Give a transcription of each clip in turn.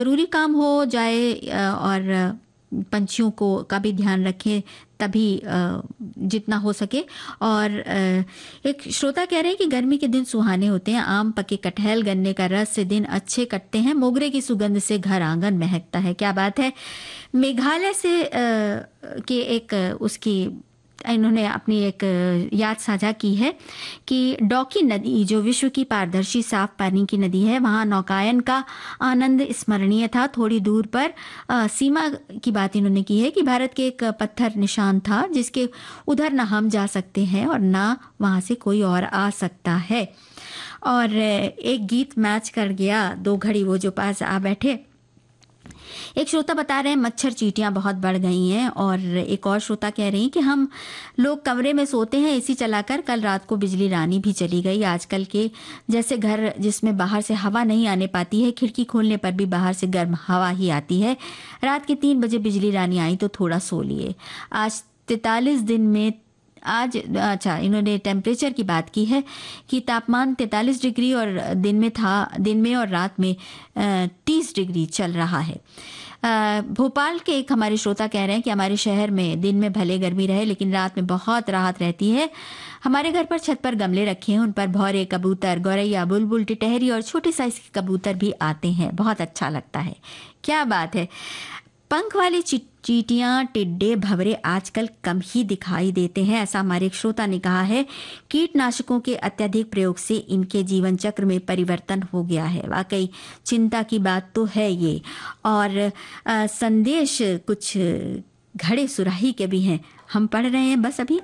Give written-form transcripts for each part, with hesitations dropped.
ज़रूरी काम हो जाए और पंछियों को का भी ध्यान रखें तभी जितना हो सके। और एक श्रोता कह रहे हैं कि गर्मी के दिन सुहाने होते हैं, आम, पके कटहल, गन्ने का रस से दिन अच्छे कटते हैं, मोगरे की सुगंध से घर आंगन महकता है। क्या बात है। मेघालय से के एक उसकी इन्होंने अपनी एक याद साझा की है कि डॉकी नदी जो विश्व की पारदर्शी साफ पानी की नदी है, वहाँ नौकायन का आनंद स्मरणीय था। थोड़ी दूर पर सीमा की बात इन्होंने की है कि भारत के एक पत्थर निशान था जिसके उधर ना हम जा सकते हैं और ना वहाँ से कोई और आ सकता है। और एक गीत मैच कर गया, दो घड़ी वो जो पास आ बैठे। एक श्रोता बता रहे हैं मच्छर चींटियां बहुत बढ़ गई हैं। और एक और श्रोता कह रही हैं कि हम लोग कमरे में सोते हैं एसी चलाकर, कल रात को बिजली रानी भी चली गई। आजकल के जैसे घर जिसमें बाहर से हवा नहीं आने पाती है, खिड़की खोलने पर भी बाहर से गर्म हवा ही आती है। रात के 3 बजे बिजली रानी आई तो थोड़ा सो लिए। आज 43 दिन में आज अच्छा इन्होंने टेम्परेचर की बात की है कि तापमान 43 डिग्री और दिन में और रात में 30 डिग्री चल रहा है। भोपाल के एक हमारे श्रोता कह रहे हैं कि हमारे शहर में दिन में भले गर्मी रहे लेकिन रात में बहुत राहत रहती है। हमारे घर पर छत पर गमले रखे हैं, उन पर भौरे, कबूतर, गौरैया, बुलबुल, टिटहरी और छोटे साइज के कबूतर भी आते हैं, बहुत अच्छा लगता है। क्या बात है। पंख वाली चींटियां, टिड्डे, भंवरे आजकल कम ही दिखाई देते हैं, ऐसा हमारे एक श्रोता ने कहा है। कीटनाशकों के अत्यधिक प्रयोग से इनके जीवन चक्र में परिवर्तन हो गया है। वाकई चिंता की बात तो है ये। और संदेश कुछ घड़े सुराही के भी हैं, हम पढ़ रहे हैं बस अभी।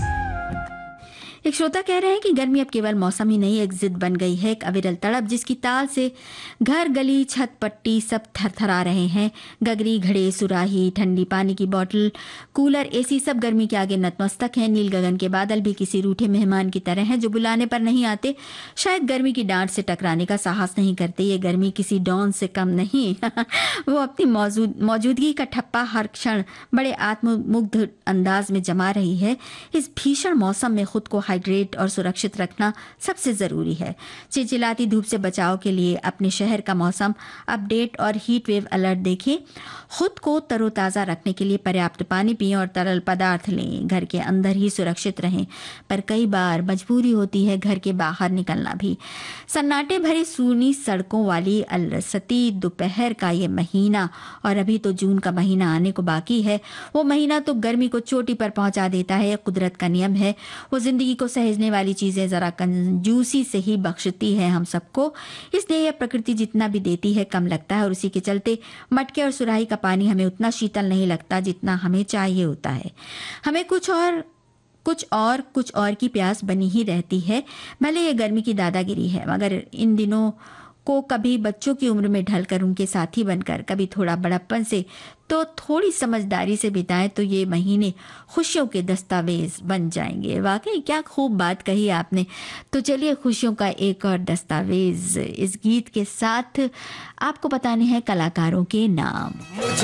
एक श्रोता कह रहे हैं कि गर्मी अब केवल मौसम ही नहीं, एक जिद बन गई है, एक अविरल तड़प जिसकी ताल से घर, गली, छत, पट्टी सब थरथरा रहे हैं। गगरी, घड़े, सुराही, ठंडी पानी की बोतल, कूलर, एसी सब गर्मी के आगे नतमस्तक हैं। नील गगन के बादल भी किसी रूठे मेहमान की तरह हैं जो बुलाने पर नहीं आते, शायद गर्मी की डांट से टकराने का साहस नहीं करते। ये गर्मी किसी डॉन से कम नहीं वो अपनी मौजूदगी का ठप्पा हर क्षण बड़े आत्ममुग्ध अंदाज में जमा रही है। इस भीषण मौसम में खुद को हाइड्रेट और सुरक्षित रखना सबसे जरूरी है। चिलचिलाती धूप से बचाव के लिए अपने शहर का मौसम अपडेट और हीट वेव अलर्ट देखें। खुद को तरोताजा रखने के लिए पर्याप्त पानी पिएं और तरल पदार्थ लें। घर के अंदर ही सुरक्षित रहें, पर कई बार मजबूरी होती है घर के बाहर निकलना भी। सन्नाटे भरी सूनी सड़कों वाली अलसती दोपहर का ये महीना, और अभी तो जून का महीना आने को बाकी है, वो महीना तो गर्मी को चोटी पर पहुंचा देता है। कुदरत का नियम है, वो जिंदगी को सहेजने वाली चीजें जरा कंजूसी से ही बख्शती है हम सबको, इसलिए यह प्रकृति जितना भी देती है कम लगता है। और उसी के चलते मटके और सुराही का पानी हमें उतना शीतल नहीं लगता जितना हमें चाहिए होता है। हमें कुछ और की प्यास बनी ही रहती है। भले ये गर्मी की दादागिरी है, मगर इन दिनों को कभी बच्चों की उम्र में ढलकर उनके साथी बनकर, कभी थोड़ा बड़प्पन से तो थोड़ी समझदारी से बिताएं तो ये महीने खुशियों के दस्तावेज बन जाएंगे। वाकई क्या खूब बात कही आपने। तो चलिए खुशियों का एक और दस्तावेज इस गीत के साथ आपको बताने हैं कलाकारों के नाम।